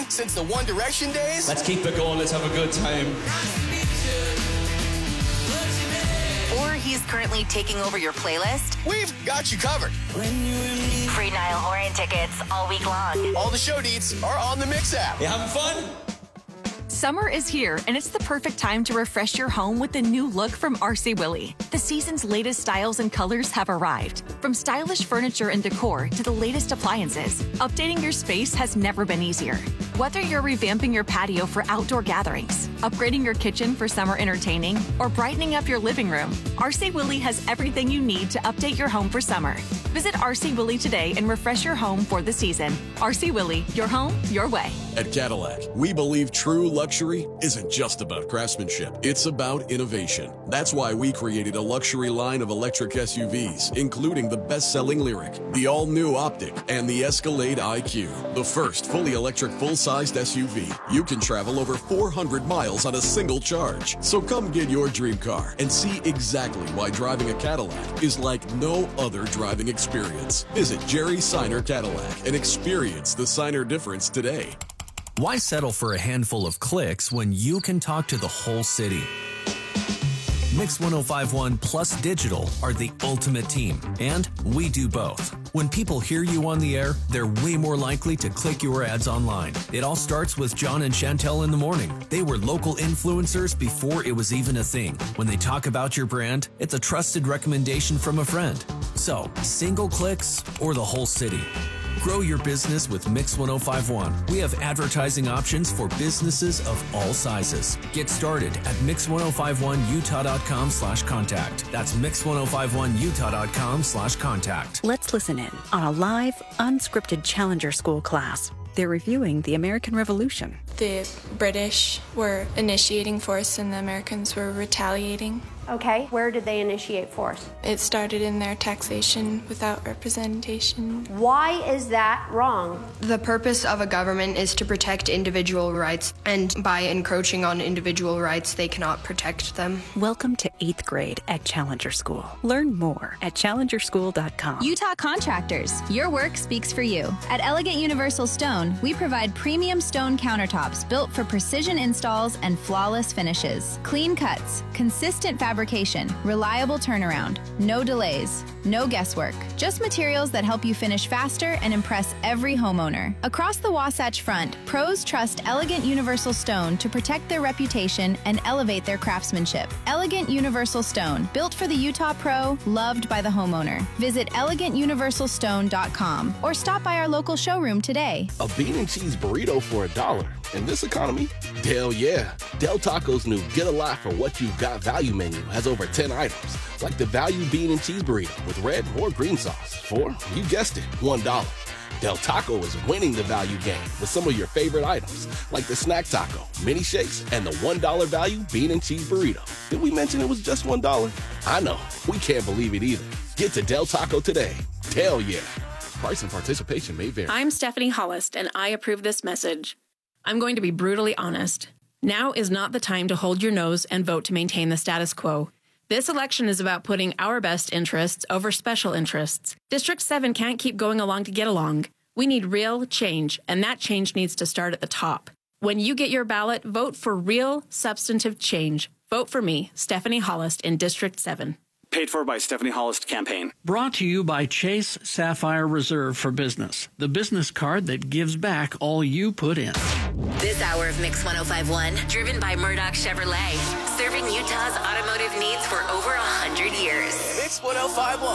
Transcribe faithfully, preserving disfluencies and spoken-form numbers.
fan since the One Direction days? Let's keep it going. Let's have a good time. Or he's currently taking over your playlist? We've got you covered. Free Niall Horan tickets all week long. All the show deets are on the Mix app. You having fun? Summer is here, and it's the perfect time to refresh your home with the new look from R C Willey. The season's latest styles and colors have arrived. From stylish furniture and decor to the latest appliances, updating your space has never been easier. Whether you're revamping your patio for outdoor gatherings, upgrading your kitchen for summer entertaining, or brightening up your living room, R C Willey has everything you need to update your home for summer. Visit R C Willey today and refresh your home for the season. R C Willey, your home, your way. At Cadillac, we believe true luxury isn't just about craftsmanship. It's about innovation. That's why we created a luxury line of electric S U Vs, including the best-selling Lyriq, the all-new Optic, and the Escalade I Q, the first fully electric full-sized S U V. You can travel over four hundred miles on a single charge. So come get your dream car and see exactly why driving a Cadillac is like no other driving experience. Visit Jerry Seiner Cadillac and experience the Seiner difference today. Why settle for a handful of clicks when you can talk to the whole city? Mix ten fifty-one plus Digital are the ultimate team, and we do both. When people hear you on the air, they're way more likely to click your ads online. It all starts with John and Chantel in the morning. They were local influencers before it was even a thing. When they talk about your brand, it's a trusted recommendation from a friend. So, single clicks or the whole city? Grow your business with Mix ten fifty-one. We have advertising options for businesses of all sizes. Get started at mix ten fifty-one utah dot com slash contact. That's mix ten fifty-one utah dot com slash contact. Let's listen in on a live, unscripted Challenger School class. They're reviewing the American Revolution. The British were initiating force and the Americans were retaliating. Okay, where did they initiate force? It started in their taxation without representation. Why is that wrong? The purpose of a government is to protect individual rights, and by encroaching on individual rights, they cannot protect them. Welcome to eighth grade at Challenger School. Learn more at challenger school dot com. Utah Contractors, your work speaks for you. At Elegant Universal Stone, we provide premium stone countertops built for precision installs and flawless finishes. Clean cuts, consistent fabrication, reliable turnaround, no delays, no guesswork. Just materials that help you finish faster and impress every homeowner. Across the Wasatch Front, pros trust Elegant Universal Stone to protect their reputation and elevate their craftsmanship. Elegant Universal Stone, built for the Utah pro, loved by the homeowner. Visit elegant universal stone dot com or stop by our local showroom today. A bean and cheese burrito for a dollar. In this economy? Hell yeah. Del Taco's new Get a Lot for What You've Got value menu has over ten items, like the value bean and cheese burrito with red or green sauce for, you guessed it, one dollar. Del Taco is winning the value game with some of your favorite items, like the snack taco, mini shakes, and the one dollar value bean and cheese burrito. Did we mention it was just one dollar? I know, we can't believe it either. Get to Del Taco today. Hell yeah. Price and participation may vary. I'm Stephanie Hollist, and I approve this message. I'm going to be brutally honest. Now is not the time to hold your nose and vote to maintain the status quo. This election is about putting our best interests over special interests. District seven can't keep going along to get along. We need real change, and that change needs to start at the top. When you get your ballot, vote for real, substantive change. Vote for me, Stephanie Hollist, in District seven. Paid for by Stephanie Hollist Campaign. Brought to you by Chase Sapphire Reserve for Business, the business card that gives back all you put in. This hour of Mix ten fifty-one, driven by Murdoch Chevrolet, serving Utah's automotive needs for over one hundred years. Mix ten fifty-one.